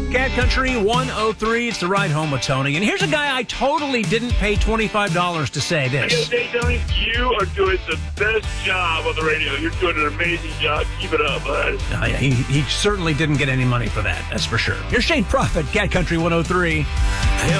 Cat Country 103. It's the ride home with Tony. And here's a guy I totally didn't pay $25 to say I gotta this. say, Tony, you are doing the best job on the radio. You're doing an amazing job. Keep it up, bud. Yeah, he certainly didn't get any money for that. That's for sure. Here's Shane Prophet, Cat Country 103.